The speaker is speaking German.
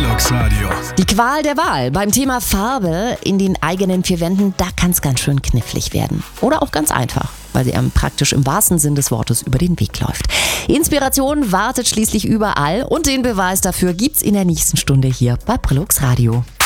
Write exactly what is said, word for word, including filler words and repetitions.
Brillux Radio. Die Qual der Wahl beim Thema Farbe in den eigenen vier Wänden, da kann es ganz schön knifflig werden. Oder auch ganz einfach, weil sie einem praktisch im wahrsten Sinn des Wortes über den Weg läuft. Inspiration wartet schließlich überall und den Beweis dafür gibt's in der nächsten Stunde hier bei Brillux Radio.